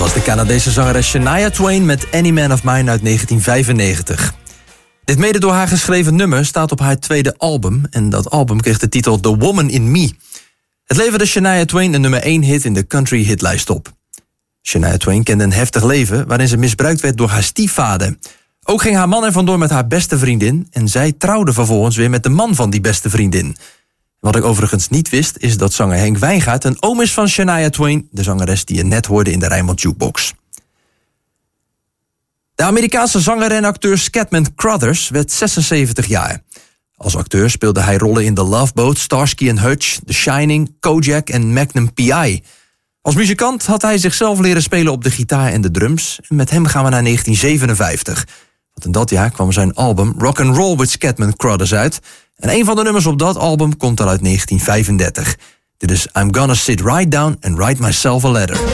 was de Canadese zangeres Shania Twain met Any Man of Mine uit 1995. Dit mede door haar geschreven nummer staat op haar tweede album en dat album kreeg de titel The Woman in Me. Het leverde Shania Twain een nummer 1 hit in de country hitlijst op. Shania Twain kende een heftig leven waarin ze misbruikt werd door haar stiefvader. Ook ging haar man er vandoor met haar beste vriendin en zij trouwde vervolgens weer met de man van die beste vriendin. Wat ik overigens niet wist, is dat zanger Henk Wijngaard een oom is van Shania Twain, de zangeres die je net hoorde in de Rijnmond Jukebox. De Amerikaanse zanger en acteur Scatman Crothers werd 76 jaar. Als acteur speelde hij rollen in The Love Boat, Starsky & Hutch, The Shining, Kojak en Magnum P.I. Als muzikant had hij zichzelf leren spelen op de gitaar en de drums. En met hem gaan we naar 1957. Want in dat jaar kwam zijn album Rock'n'Roll with Scatman Crothers uit. En een van de nummers op dat album komt al uit 1935. Dit is I'm Gonna Sit Right Down and Write Myself a Letter.